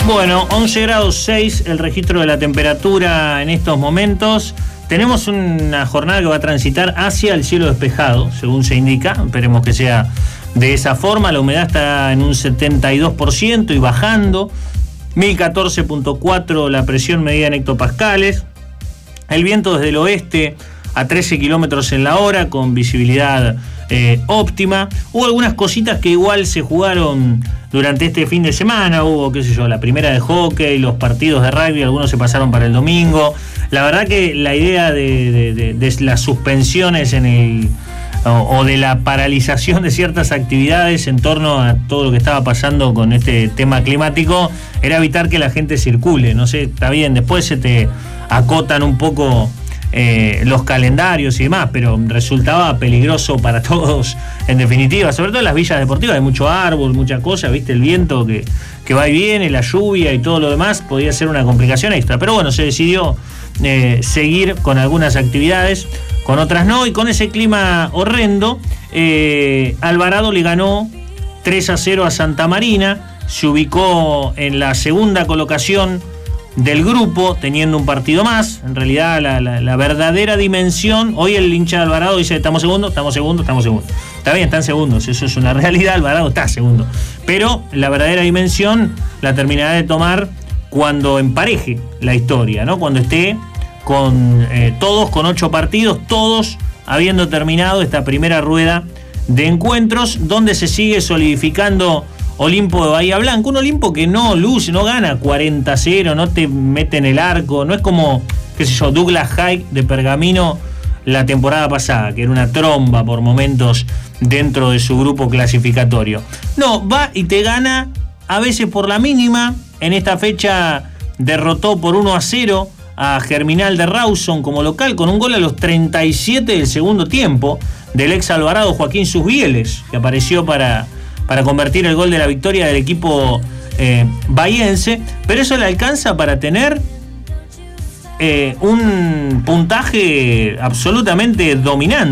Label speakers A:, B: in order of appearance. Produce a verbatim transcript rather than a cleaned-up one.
A: Bueno, once grados seis el registro de la temperatura en estos momentos. Tenemos una jornada que va a transitar hacia el cielo despejado, según se indica. Esperemos que sea de esa forma. La humedad está en un setenta y dos por ciento y bajando. mil catorce punto cuatro la presión medida en hectopascales. El viento desde el oeste a trece kilómetros en la hora, con visibilidad eh, óptima. Hubo algunas cositas que igual se jugaron durante este fin de semana. Hubo, qué sé yo, la primera de hockey, los partidos de rugby, algunos se pasaron para el domingo. La verdad que la idea de, de, de, de las suspensiones en el o, o de la paralización de ciertas actividades en torno a todo lo que estaba pasando con este tema climático era evitar que la gente circule. No sé, está bien, después se te acotan un poco Eh, los calendarios y demás, pero resultaba peligroso para todos en definitiva, sobre todo en las villas deportivas. Hay mucho árbol, mucha cosa, viste, el viento que, que va y viene, la lluvia y todo lo demás podía ser una complicación extra, pero bueno, se decidió eh, seguir con algunas actividades, con otras no, y con ese clima horrendo eh, Alvarado le ganó tres a cero a Santa Marina, se ubicó en la segunda colocación del grupo, teniendo un partido más. En realidad la, la, la verdadera dimensión, hoy el hincha de Alvarado dice estamos segundos, estamos segundos, estamos segundos. Está bien, están segundos, eso es una realidad, Alvarado está segundo. Pero la verdadera dimensión la terminará de tomar cuando empareje la historia, ¿no? Cuando esté con eh, todos con ocho partidos, todos habiendo terminado esta primera rueda de encuentros, donde se sigue solidificando Olimpo de Bahía Blanca, un Olimpo que no luce, no gana cuarenta a cero, no te mete en el arco, no es como, qué sé yo, Douglas Haig de Pergamino la temporada pasada, que era una tromba por momentos dentro de su grupo clasificatorio. No, va y te gana a veces por la mínima. En esta fecha derrotó por uno a cero a Germinal de Rawson como local, con un gol a los treinta y siete del segundo tiempo del ex Alvarado Joaquín Susbieles, que apareció para... para convertir el gol de la victoria del equipo eh, bahiense, pero eso le alcanza para tener eh, un puntaje absolutamente dominante.